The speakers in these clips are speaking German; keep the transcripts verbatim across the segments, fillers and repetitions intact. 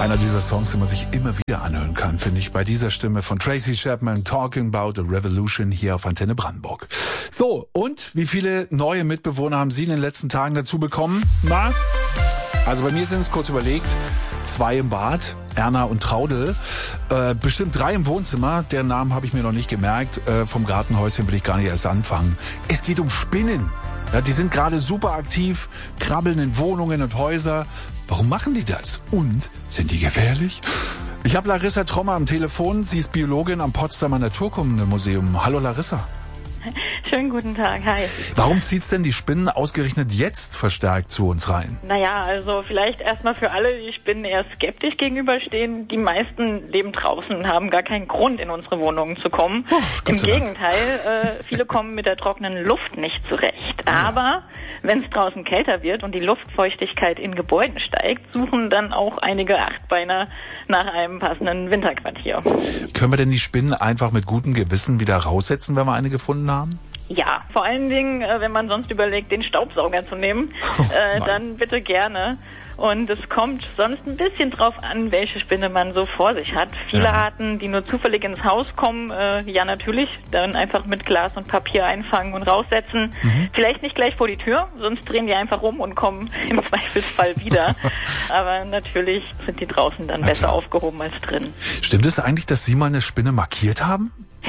Einer dieser Songs, den man sich immer wieder anhören kann, finde ich, bei dieser Stimme von Tracy Chapman, Talking About a Revolution hier auf Antenne Brandenburg. So, und wie viele neue Mitbewohner haben Sie in den letzten Tagen dazu bekommen? Na? Also bei mir sind es, kurz überlegt, zwei im Bad, Erna und Traudel, äh, bestimmt drei im Wohnzimmer, deren Namen habe ich mir noch nicht gemerkt, äh, vom Gartenhäuschen will ich gar nicht erst anfangen. Es geht um Spinnen. Ja, die sind gerade super aktiv, krabbeln in Wohnungen und Häuser. Warum machen die das? Und sind die gefährlich? Ich habe Larissa Trommer am Telefon. Sie ist Biologin am Potsdamer Naturkundemuseum. Hallo Larissa. Schönen guten Tag, hi. Warum zieht's denn die Spinnen ausgerechnet jetzt verstärkt zu uns rein? Naja, also vielleicht erstmal für alle, die Spinnen eher skeptisch gegenüberstehen. Die meisten leben draußen und haben gar keinen Grund, in unsere Wohnungen zu kommen. Oh, Im Gegenteil, äh, viele kommen mit der trockenen Luft nicht zurecht. Aber wenn es draußen kälter wird und die Luftfeuchtigkeit in Gebäuden steigt, suchen dann auch einige Achtbeiner nach einem passenden Winterquartier. Können wir denn die Spinnen einfach mit gutem Gewissen wieder raussetzen, wenn wir eine gefunden haben? Ja, vor allen Dingen, wenn man sonst überlegt, den Staubsauger zu nehmen, oh, äh, dann bitte gerne. Und es kommt sonst ein bisschen drauf an, welche Spinne man so vor sich hat. Viele ja. Arten, die nur zufällig ins Haus kommen, äh, ja natürlich, dann einfach mit Glas und Papier einfangen und raussetzen. Mhm. Vielleicht nicht gleich vor die Tür, sonst drehen die einfach rum und kommen im Zweifelsfall wieder. Aber natürlich sind die draußen dann Na besser klar. aufgehoben als drin. Stimmt es eigentlich, dass Sie mal eine Spinne markiert haben?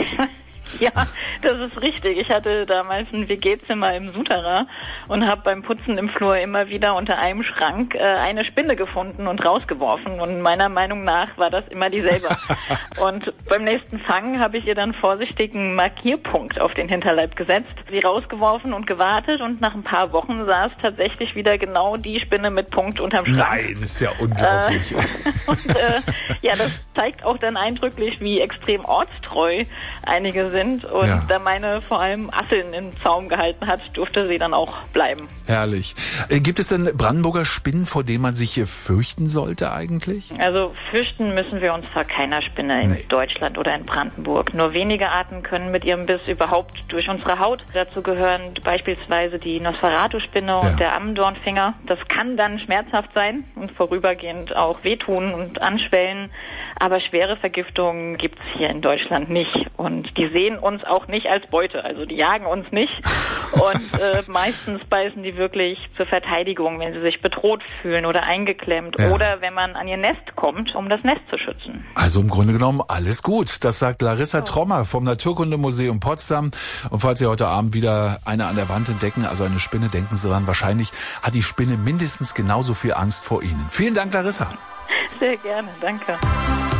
Ja, das ist richtig. Ich hatte damals ein W G-Zimmer im Souterrain und habe beim Putzen im Flur immer wieder unter einem Schrank äh, eine Spinne gefunden und rausgeworfen. Und meiner Meinung nach war das immer dieselbe. Und beim nächsten Fang habe ich ihr dann vorsichtig einen Markierpunkt auf den Hinterleib gesetzt, sie rausgeworfen und gewartet. Und nach ein paar Wochen saß tatsächlich wieder genau die Spinne mit Punkt unterm Schrank. Nein, ist ja unglaublich. Äh, und äh, ja, das zeigt auch dann eindrücklich, wie extrem ortstreu einige sind. Und ja. da meine vor allem Asseln im Zaum gehalten hat, durfte sie dann auch bleiben. Herrlich. Äh, gibt es denn Brandenburger Spinnen, vor denen man sich hier fürchten sollte eigentlich? Also fürchten müssen wir uns vor keiner Spinne in nee. Deutschland oder in Brandenburg. Nur wenige Arten können mit ihrem Biss überhaupt durch unsere Haut. Dazu gehören beispielsweise die Nosferatu-Spinne ja. und der Ammendornfinger. Das kann dann schmerzhaft sein und vorübergehend auch wehtun und anschwellen. Aber schwere Vergiftungen gibt's hier in Deutschland nicht. Und die sehen uns auch nicht als Beute. Also die jagen uns nicht. Und äh, meistens beißen die wirklich zur Verteidigung, wenn sie sich bedroht fühlen oder eingeklemmt. Ja. Oder wenn man an ihr Nest kommt, um das Nest zu schützen. Also im Grunde genommen alles gut. Das sagt Larissa oh. Trommer vom Naturkundemuseum Potsdam. Und falls Sie heute Abend wieder eine an der Wand entdecken, also eine Spinne, denken Sie dran, wahrscheinlich hat die Spinne mindestens genauso viel Angst vor Ihnen. Vielen Dank, Larissa. Sehr gerne, danke.